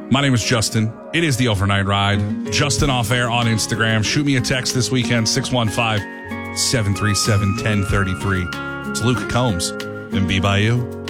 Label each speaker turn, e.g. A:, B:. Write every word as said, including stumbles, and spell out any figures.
A: My name is Justin. It is the Overnight Ride. Justin Off Air on Instagram. Shoot me a text this weekend, six one five, seven three seven, one zero three three. It's Luke Combs and Be By You.